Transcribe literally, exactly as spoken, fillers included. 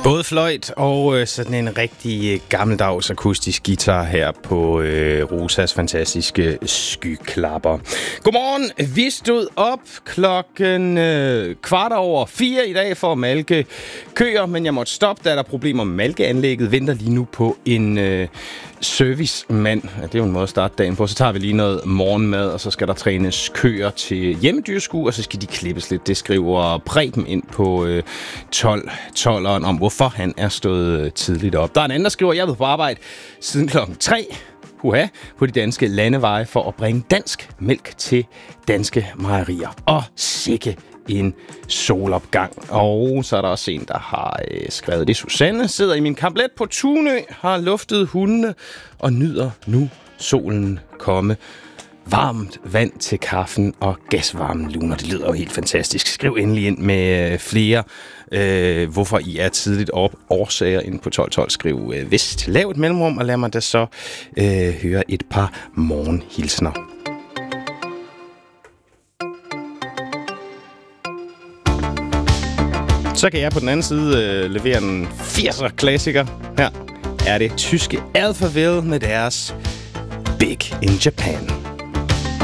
Både fløjt og øh, sådan en rigtig øh, gammeldags akustisk guitar her på øh, Rosas fantastiske skyklapper. Godmorgen. Vi stod op klokken øh, kvart over fire i dag for at malke køer, men jeg måtte stoppe, da der er problemer med malkeanlægget. Venter lige nu på en øh, servicemand. Ja, det er jo en måde at starte dagen på. Så tager vi lige noget morgenmad, og så skal der trænes køer til hjemmedyrsku, og så skal de klippes lidt. Det skriver Preben ind på øh, tolv tolveren om, hvorfor han er stået tidligt op. Der er en anden, der skriver, at jeg har været på arbejde siden klokken tre Huha, på de danske landeveje for at bringe dansk mælk til danske mejerier. Og sikke en solopgang. Og så er der også en, der har øh, skrevet det. Susanne sidder i min kamplet på Tunø, har luftet hundene og nyder nu solen komme. Varmt vand til kaffen og gasvarme luner. Det lyder jo helt fantastisk. Skriv endelig ind med øh, flere, øh, hvorfor I er tidligt op. Årsager ind på tolv tolv. Skriv øh, vist. Lav et mellemrum, og lad mig da så øh, høre et par morgenhilsner. Så kan jeg på den anden side øh, levere en firser klassiker. Her er det tyske Alphaville med deres Big in Japan.